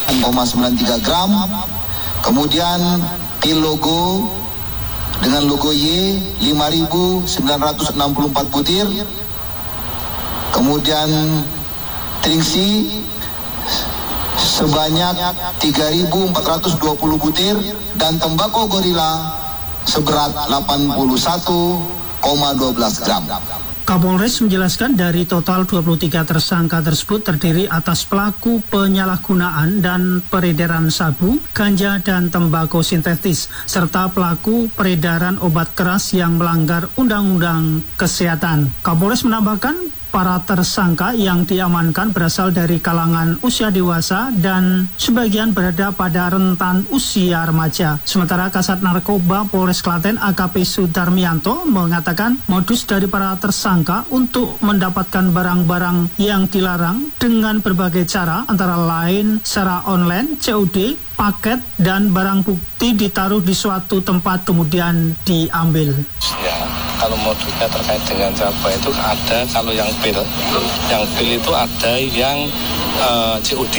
0,93 gram. Kemudian pil logo dengan logo Y 5.964 butir. Kemudian Trixie sebanyak 3.420 butir dan tembakau gorila seberat 81,12 gram. Kapolres menjelaskan dari total 23 tersangka tersebut terdiri atas pelaku penyalahgunaan dan peredaran sabu, ganja dan tembakau sintetis, serta pelaku peredaran obat keras yang melanggar Undang-Undang Kesehatan. Kapolres menambahkan para tersangka yang diamankan berasal dari kalangan usia dewasa dan sebagian berada pada rentan usia remaja. Sementara Kasat Narkoba Polres Klaten AKP Sudarmianto mengatakan modus dari para tersangka untuk mendapatkan barang-barang yang dilarang dengan berbagai cara, antara lain secara online, COD, paket, dan barang bukti ditaruh di suatu tempat kemudian diambil. Ya, kalau modusnya terkait dengan apa itu ada, kalau yang pil itu ada yang COD.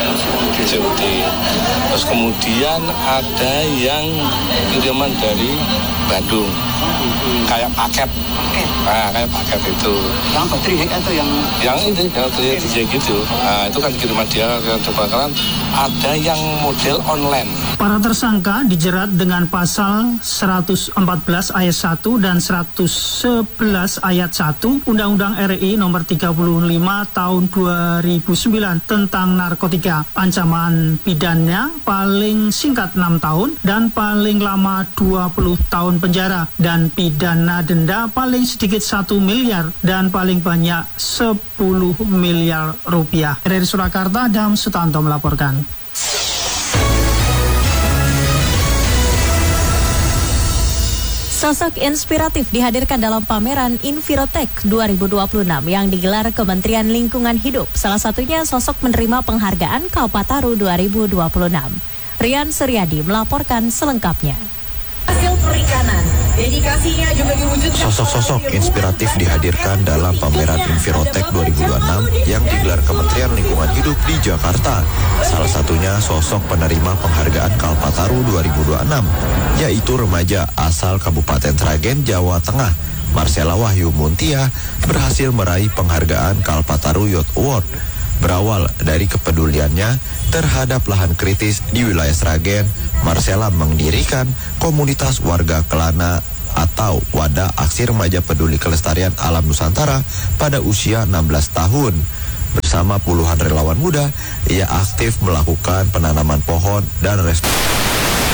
Terus kemudian ada yang kiriman dari Bandung, kayak paket. Nah, kayak paket itu. Yang baterai atau yang ini, yang baterai gitu. Nah, itu kan kiriman dia yang terbakaran. Ada yang model online. Para tersangka dijerat dengan pasal 114 ayat 1 dan 111 ayat 1 Undang-Undang RI nomor 35 tahun 2009 tentang narkotika. Ancaman pidananya paling singkat 6 tahun dan paling lama 20 tahun penjara, dan pidana denda paling sedikit 1 miliar dan paling banyak 10 miliar rupiah. Dari Surakarta, Adam Sutanto melaporkan. Sosok inspiratif dihadirkan dalam pameran Envirotech 2026 yang digelar Kementerian Lingkungan Hidup. Salah satunya sosok menerima penghargaan Kalpataru 2026. Rian Suryadi melaporkan selengkapnya. Hasil perikanan, dedikasinya juga diwujudkan. Sosok-sosok inspiratif dihadirkan dalam pameran Envirotech 2026 yang digelar Kementerian Lingkungan Hidup di Jakarta. Salah satunya sosok penerima penghargaan Kalpataru 2026, yaitu remaja asal Kabupaten Sragen, Jawa Tengah. Marcella Wahyu Muntia berhasil meraih penghargaan Kalpataru Youth Award. Berawal dari kepeduliannya terhadap lahan kritis di wilayah Sragen, Marcella mendirikan komunitas warga Kelana atau Wadah Aksi Remaja Peduli Kelestarian Alam Nusantara pada usia 16 tahun. Bersama puluhan relawan muda, ia aktif melakukan penanaman pohon dan